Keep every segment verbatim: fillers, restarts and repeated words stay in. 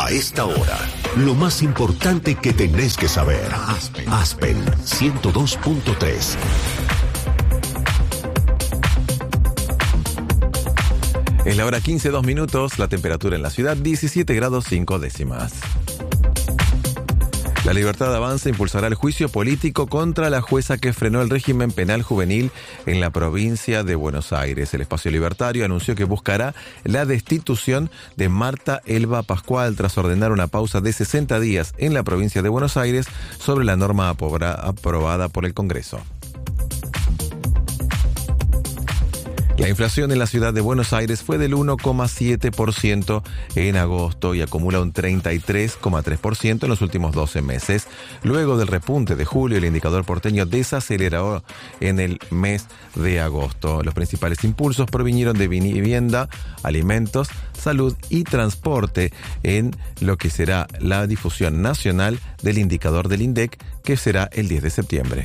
A esta hora, lo más importante que tenés que saber. Aspen, Aspen ciento dos punto tres. Es la hora quince, dos minutos, la temperatura en la ciudad diecisiete grados cinco décimas. La Libertad Avanza impulsará el juicio político contra la jueza que frenó el régimen penal juvenil en la provincia de Buenos Aires. El Espacio Libertario anunció que buscará la destitución de Marta Elba Pascual tras ordenar una pausa de sesenta días en la provincia de Buenos Aires sobre la norma aprobada por el Congreso. La inflación en la ciudad de Buenos Aires fue del uno coma siete por ciento en agosto y acumula un treinta y tres coma tres por ciento en los últimos doce meses. Luego del repunte de julio, el indicador porteño desaceleró en el mes de agosto. Los principales impulsos provinieron de vivienda, alimentos, salud y transporte en lo que será la difusión nacional del indicador del INDEC, que será el diez de septiembre.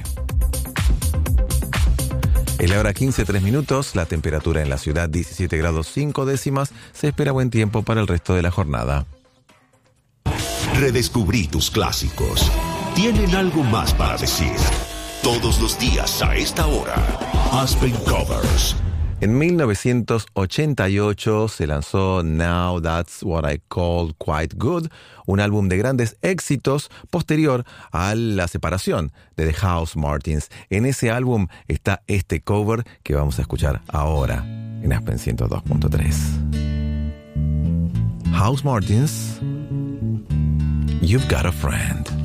Es la hora quince, tres minutos, la temperatura en la ciudad diecisiete grados cinco décimas, se espera buen tiempo para el resto de la jornada. Redescubrí tus clásicos. Tienen algo más para decir. Todos los días a esta hora, Aspen Covers. En mil novecientos ochenta y ocho se lanzó Now That's What I Call Quite Good, un álbum de grandes éxitos posterior a la separación de The House Martins. En ese álbum está este cover que vamos a escuchar ahora en Aspen ciento dos punto tres. House Martins, You've Got a Friend.